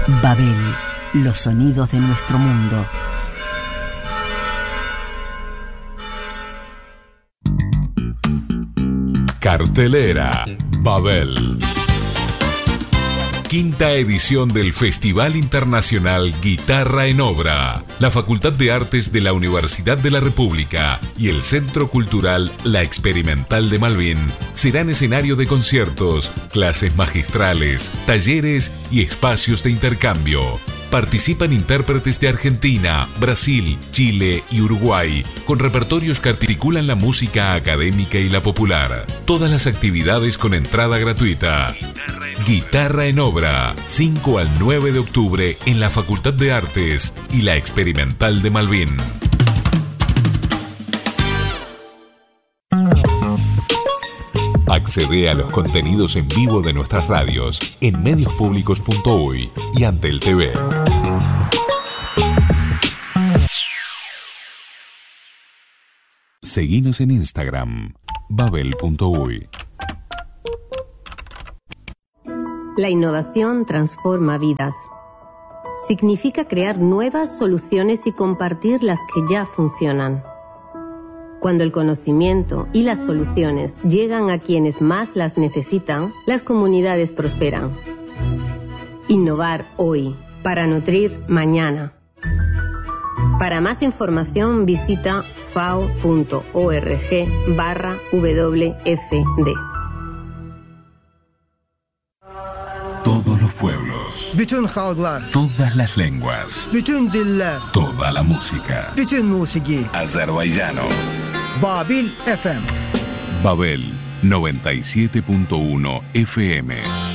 Babel, los sonidos de nuestro mundo. Cartelera Babel. Quinta edición del Festival Internacional Guitarra en Obra. La Facultad de Artes de la Universidad de la República y el Centro Cultural La Experimental de Malvin serán escenario de conciertos, clases magistrales, talleres y espacios de intercambio. Participan intérpretes de Argentina, Brasil, Chile y Uruguay, con repertorios que articulan la música académica y la popular. Todas las actividades con entrada gratuita. Guitarra en Obra, 5 al 9 de octubre en la Facultad de Artes y la Experimental de Malvin. Accede a los contenidos en vivo de nuestras radios en mediospublicos.uy y Antel TV. Seguinos en Instagram, babel.uy. La innovación transforma vidas. Significa crear nuevas soluciones y compartir las que ya funcionan. Cuando el conocimiento y las soluciones llegan a quienes más las necesitan, las comunidades prosperan. Innovar hoy, para nutrir mañana. Para más información visita fao.org/WFD. Todos los pueblos, bütün halklar, todas las lenguas, bütün diller, toda la música, bütün musiki. azerbaiyano. Babil FM. Babel 97.1 FM.